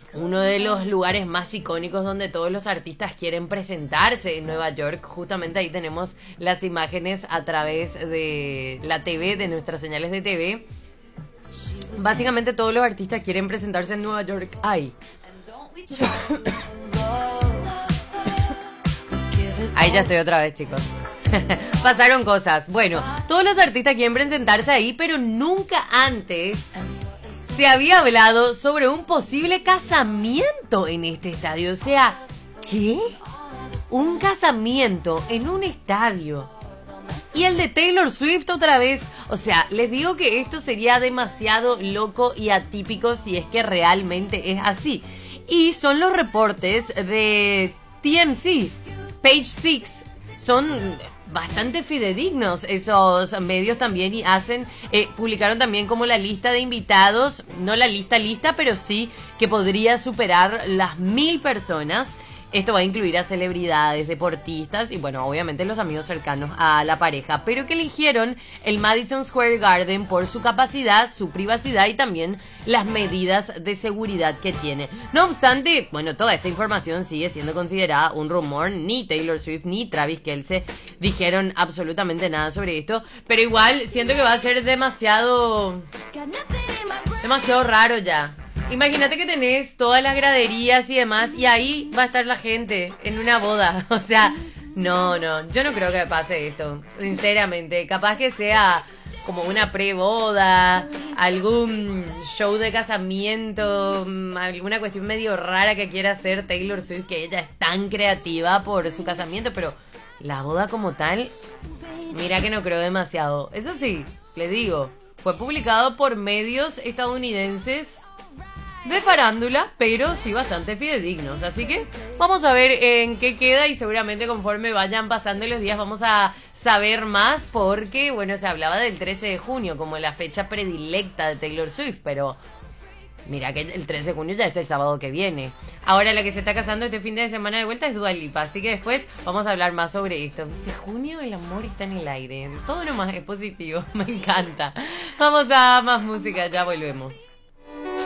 uno de los lugares más icónicos donde todos los artistas quieren presentarse en Nueva York. Justamente ahí tenemos las imágenes a través de la TV, de nuestras señales de TV. Básicamente todos los artistas quieren presentarse en Nueva York ahí. Ahí ya estoy otra vez, chicos. Pasaron cosas. Bueno, todos los artistas quieren presentarse ahí, pero nunca antes se había hablado sobre un posible casamiento en este estadio. O sea, ¿qué? Un casamiento en un estadio. Y el de Taylor Swift otra vez. O sea, les digo que esto sería demasiado loco y atípico si es que realmente es así. Y son los reportes de TMZ, Page Six. Son bastante fidedignos esos medios también y publicaron también como la lista de invitados, no la lista, pero sí que podría superar las 1000 personas. Esto va a incluir a celebridades, deportistas y bueno, obviamente los amigos cercanos a la pareja, pero que eligieron el Madison Square Garden por su capacidad, su privacidad y también las medidas de seguridad que tiene. No obstante, bueno, toda esta información sigue siendo considerada un rumor. Ni Taylor Swift ni Travis Kelce dijeron absolutamente nada sobre esto, pero igual siento que va a ser demasiado raro ya. Imagínate que tenés todas las graderías y demás y ahí va a estar la gente en una boda. O sea, no, yo no creo que pase esto, sinceramente. Capaz que sea como una pre-boda, algún show de casamiento, alguna cuestión medio rara que quiera hacer Taylor Swift, que ella es tan creativa por su casamiento, pero la boda como tal, mira que no creo demasiado. Eso sí, les digo, fue publicado por medios estadounidenses de farándula, pero sí bastante fidedignos. Así que vamos a ver en qué queda y seguramente conforme vayan pasando los días vamos a saber más porque, bueno, se hablaba del 13 de junio como la fecha predilecta de Taylor Swift, pero mira que el 13 de junio ya es el sábado que viene. Ahora la que se está casando este fin de semana de vuelta es Dua Lipa, así que después vamos a hablar más sobre esto. Este junio el amor está en el aire, todo nomás es positivo, me encanta. Vamos a más música, ya volvemos.